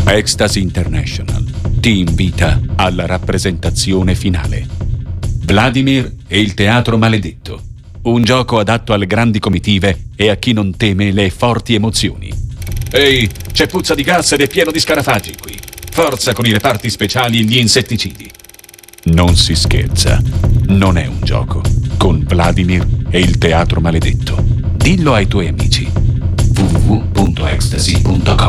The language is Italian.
Ecstasy International ti invita alla rappresentazione finale. Vladimir e il teatro maledetto. Un gioco adatto alle grandi comitive e a chi non teme le forti emozioni. Ehi, c'è puzza di gas ed è pieno di scarafaggi qui. Forza con i reparti speciali e gli insetticidi. Non si scherza. Non è un gioco. Con Vladimir e il teatro maledetto. Dillo ai tuoi amici. www.ecstasy.com